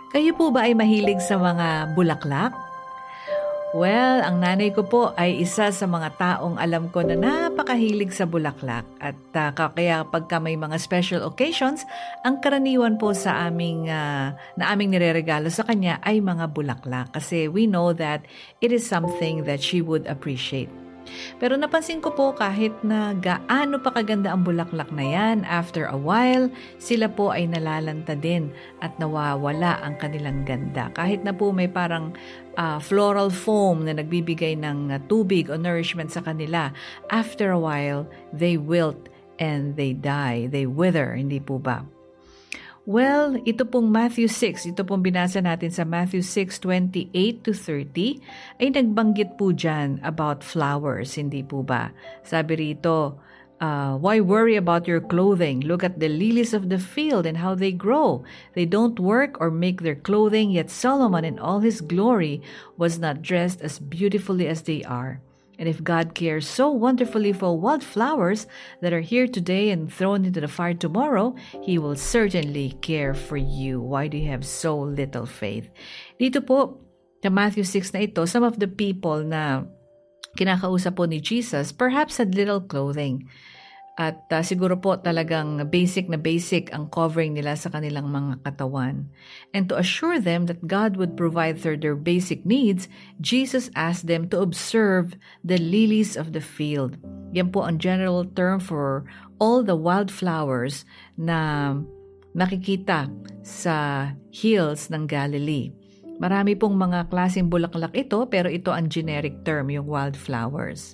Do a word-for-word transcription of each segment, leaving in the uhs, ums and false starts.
Kayo po ba ay mahilig sa mga bulaklak? Well, ang nanay ko po ay isa sa mga taong alam ko na napakahilig sa bulaklak. At uh, kaya pagka may mga special occasions, ang karaniwan po sa aming, uh, na aming nireregalo sa kanya ay mga bulaklak. Kasi we know that it is something that she would appreciate. Pero napansin ko po kahit na gaano pa kaganda ang bulaklak na yan, after a while, sila po ay nalalanta din at nawawala ang kanilang ganda. Kahit na po may parang uh, floral foam na nagbibigay ng uh, tubig o nourishment sa kanila, after a while, they wilt and they die, they wither, hindi po ba? Well, ito pong Matthew six, ito pong binasa natin sa Matthew six, twenty-eight to thirty, ay nagbanggit po dyan about flowers, hindi po ba? Sabi rito, uh, why worry about your clothing? Look at the lilies of the field and how they grow. They don't work or make their clothing, yet Solomon in all his glory was not dressed as beautifully as they are. And if God cares so wonderfully for wildflowers that are here today and thrown into the fire tomorrow, He will certainly care for you. Why do you have so little faith? Dito po, sa Matthew six na ito, some of the people na kinakausap po ni Jesus perhaps had little clothing. At uh, siguro po talagang basic na basic ang covering nila sa kanilang mga katawan. And to assure them that God would provide for their basic needs, Jesus asked them to observe the lilies of the field. Yan po ang general term for all the wildflowers na nakikita sa hills ng Galilee. Marami pong mga klaseng bulaklak ito, pero ito ang generic term, yung wildflowers.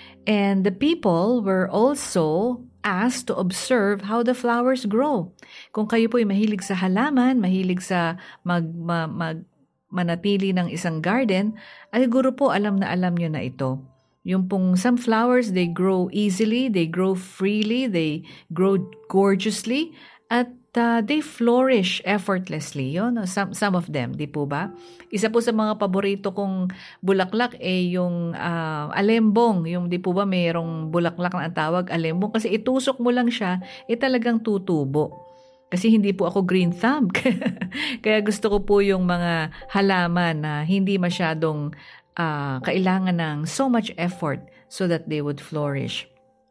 And the people were also asked to observe how the flowers grow. Kung kayo po ay mahilig sa halaman, mahilig sa mag, mag, mag manatili ng isang garden, ay siguro po alam na alam nyo na ito. Yung pong some flowers, they grow easily, they grow freely, they grow gorgeously, at uh, they flourish effortlessly. Yun, some, some of them, di po ba? Isa po sa mga paborito kong bulaklak ay eh, yung uh, alembong. Yung di po ba mayroong bulaklak na ang tawag alembong. Kasi itusok mo lang siya, eh talagang tutubo. Kasi hindi po ako green thumb. Kaya gusto ko po yung mga halaman na hindi masyadong uh, kailangan ng so much effort so that they would flourish.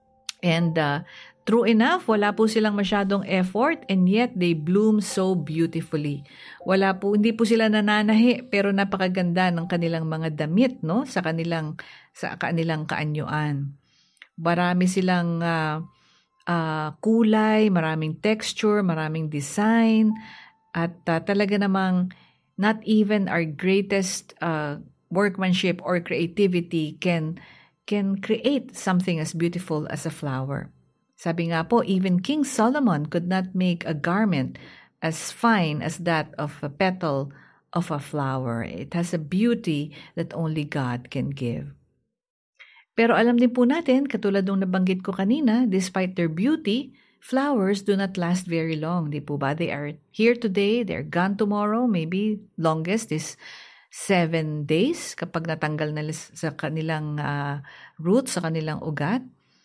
And uh, true enough, wala po silang masyadong effort and yet they bloom so beautifully. Wala po, hindi po sila nananahi pero napakaganda ng kanilang mga damit, no? Sa kanilang sa kanilang kaanyuan. Marami silang uh, uh, kulay, maraming texture, maraming design, at uh, talaga namang not even our greatest uh, workmanship or creativity can can create something as beautiful as a flower. Sabi nga po, even King Solomon could not make a garment as fine as that of a petal of a flower. It has a beauty that only God can give. Pero alam din po natin, katulad ng nabanggit ko kanina, despite their beauty, flowers do not last very long. Di po ba? They are here today, they're gone tomorrow, maybe longest is seven days kapag natanggal na sa kanilang uh, roots, sa kanilang ugat.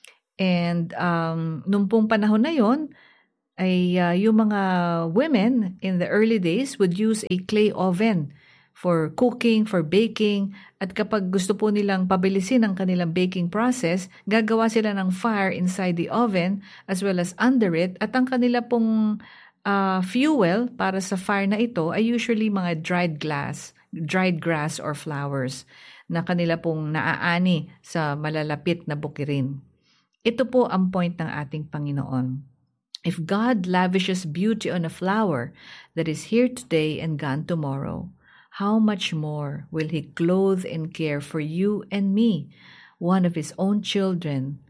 And um, nung pong panahon na yon, ay uh, yung mga women in the early days would use a clay oven for cooking, for baking. At kapag gusto po nilang pabilisin ang kanilang baking process, gagawa sila ng fire inside the oven as well as under it. At ang kanila pong uh, fuel para sa fire na ito ay usually mga dried glass, dried grass or flowers na kanila pong naaani sa malalapit na bukirin. Ito po ang point ng ating Panginoon. If God lavishes beauty on a flower that is here today and gone tomorrow, how much more will He clothe and care for you and me, one of His own children,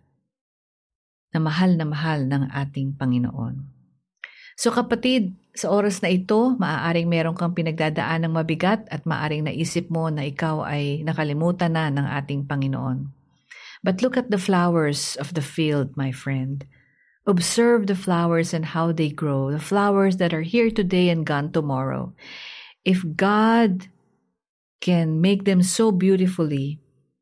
na mahal na mahal ng ating Panginoon. So kapatid, sa oras na ito, maaaring meron kang pinagdadaan ng mabigat at maaaring naisip mo na ikaw ay nakalimutan na ng ating Panginoon. But look at the flowers of the field, my friend. Observe the flowers and how they grow, the flowers that are here today and gone tomorrow. If God can make them so beautifully,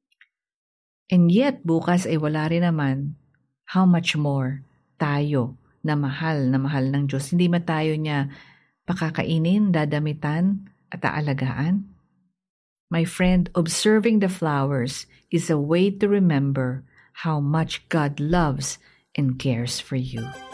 and yet bukas ay wala rin naman, how much more tayo na mahal na mahal ng Diyos. Hindi man tayo niya Pakakainin, dadamitan, at aalagaan? My friend, observing the flowers is a way to remember how much God loves and cares for you.